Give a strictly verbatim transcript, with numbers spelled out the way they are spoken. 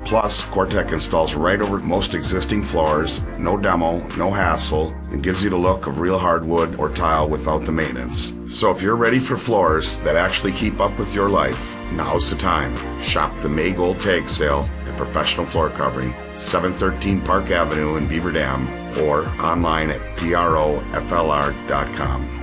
Plus, Quartec installs right over most existing floors, no demo, no hassle, and gives you the look of real hardwood or tile without the maintenance. So if you're ready for floors that actually keep up with your life, now's the time. Shop the May Gold Tag Sale at Professional Floor Covering, seven thirteen Park Avenue in Beaver Dam, or online at P R O F L R dot com.